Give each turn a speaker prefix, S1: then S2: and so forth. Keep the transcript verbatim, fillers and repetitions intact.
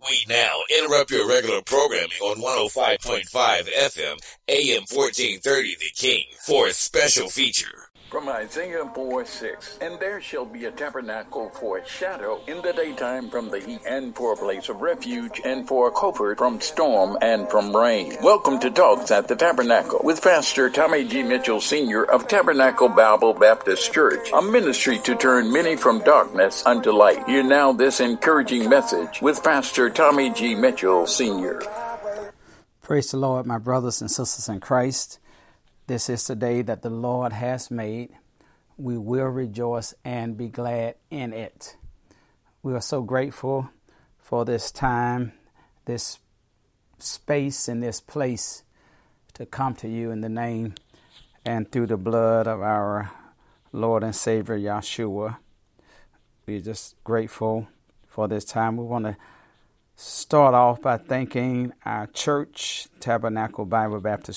S1: We now interrupt your regular programming on one oh five point five F M, A M fourteen thirty The King, for a special feature.
S2: From Isaiah four six, and there shall be a tabernacle for a shadow in the daytime from the heat, and for a place of refuge, and for a covert from storm and from rain. Welcome to Talks at the Tabernacle with Pastor Tommy G. Mitchell Senior of Tabernacle Bible Baptist Church, a ministry to turn many from darkness unto light. Hear now this encouraging message with Pastor Tommy G. Mitchell Senior
S3: Praise the Lord, my brothers and sisters in Christ. This is the day that the Lord has made. We will rejoice and be glad in it. We are so grateful for this time, this space, and this place to come to you in the name and through the blood of our Lord and Savior, Yahshua. We're just grateful for this time. We want to start off by thanking our church, Tabernacle Bible Baptist